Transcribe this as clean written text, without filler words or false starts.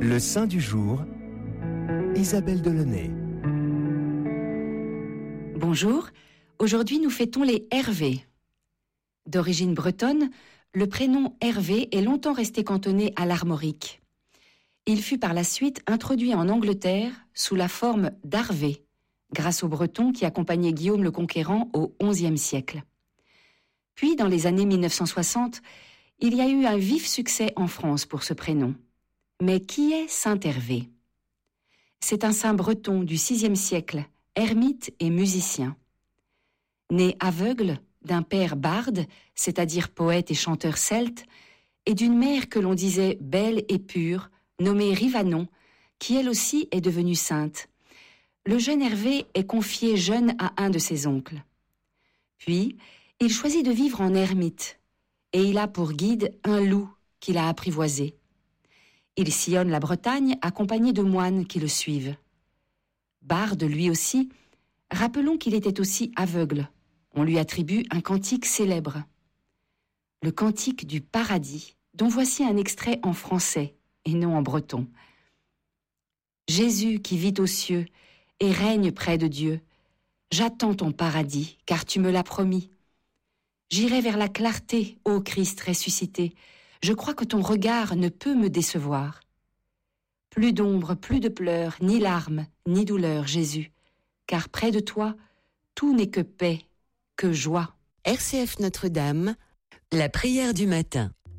Le saint du jour, Isabelle Delaunay. Bonjour, aujourd'hui nous fêtons les Hervé. D'origine bretonne, le prénom Hervé est longtemps resté cantonné à l'Armorique. Il fut par la suite introduit en Angleterre sous la forme d'Harvé, grâce aux Bretons qui accompagnaient Guillaume le Conquérant au XIe siècle. Puis, dans les années 1960, il y a eu un vif succès en France pour ce prénom. Mais qui est Saint Hervé ? C'est un saint breton du VIe siècle, ermite et musicien. Né aveugle d'un père barde, c'est-à-dire poète et chanteur celte, et d'une mère que l'on disait belle et pure, nommée Rivanon, qui elle aussi est devenue sainte. Le jeune Hervé est confié jeune à un de ses oncles. Puis, il choisit de vivre en ermite, et il a pour guide un loup qu'il a apprivoisé. Il sillonne la Bretagne accompagné de moines qui le suivent. Barde lui aussi, rappelons qu'il était aussi aveugle. On lui attribue un cantique célèbre. Le cantique du paradis, dont voici un extrait en français et non en breton. Jésus qui vit aux cieux et règne près de Dieu, j'attends ton paradis, car tu me l'as promis. J'irai vers la clarté, ô Christ ressuscité, je crois que ton regard ne peut me décevoir. Plus d'ombre, plus de pleurs, ni larmes, ni douleurs, Jésus, car près de toi, tout n'est que paix, que joie. RCF Notre-Dame, la prière du matin.